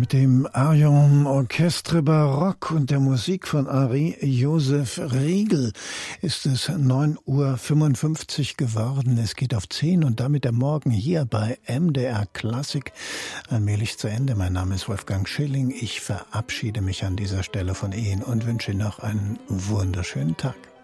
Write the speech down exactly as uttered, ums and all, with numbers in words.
Mit dem Arion Orchestre Baroque und der Musik von Henri Joseph Riegel ist es neun Uhr fünfundfünfzig geworden. Es geht auf zehn und damit der Morgen hier bei M D R Klassik allmählich zu Ende. Mein Name ist Wolfgang Schilling. Ich verabschiede mich an dieser Stelle von Ihnen und wünsche Ihnen noch einen wunderschönen Tag.